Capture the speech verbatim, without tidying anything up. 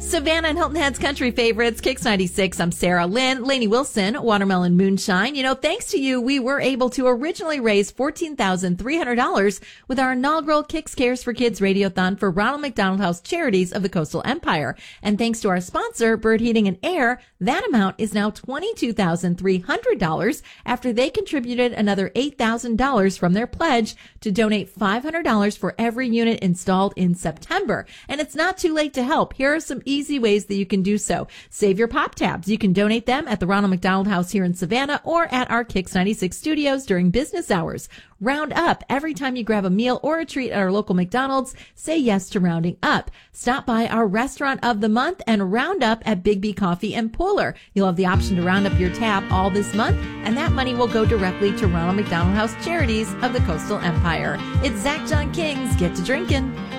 Savannah and Hilton Head's country favorites, Kicks ninety-six. I'm Sarah Lynn. Lainey Wilson, Watermelon Moonshine. You know, thanks to you, we were able to originally raise fourteen thousand three hundred dollars with our inaugural Kicks Cares for Kids Radiothon for Ronald McDonald House Charities of the Coastal Empire. And thanks to our sponsor, Bird Heating and Air, that amount is now twenty-two thousand three hundred dollars after they contributed another eight thousand dollars from their pledge to donate five hundred dollars for every unit installed in September. And it's not too late to help. Here are some easy ways that you can do so. Save your pop tabs. You can donate them at the Ronald McDonald House here in Savannah or at our Kicks ninety-six studios during business hours. Round up. Every time you grab a meal or a treat at our local McDonald's, say yes to rounding up. Stop by our restaurant of the month and round up at Big B Coffee and Puller. You'll have the option to round up your tab all this month, and that money will go directly to Ronald McDonald House Charities of the Coastal Empire. It's Zach John King's Get to Drinkin'.